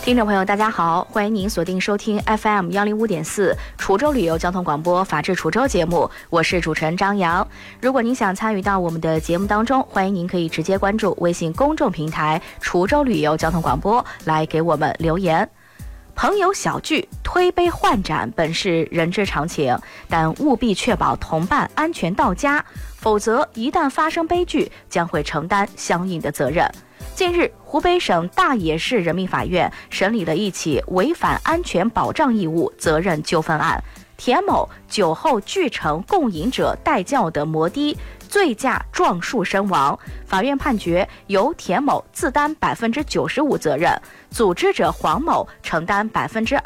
听众朋友大家好，欢迎您锁定收听 FM105.4 滁州旅游交通广播法治滁州节目，我是主持人张扬。如果您想参与到我们的节目当中，欢迎您可以直接关注微信公众平台滁州旅游交通广播来给我们留言。朋友小聚推杯换盏本是人之常情，但务必确保同伴安全到家，否则一旦发生悲剧将会承担相应的责任。近日，湖北省大冶市人民法院审理了一起违反安全保障义务责任纠纷案，田某酒后拒乘共饮者代驾的摩的，醉驾撞树身亡。法院判决由田某自担95%责任，组织者黄某承担2%。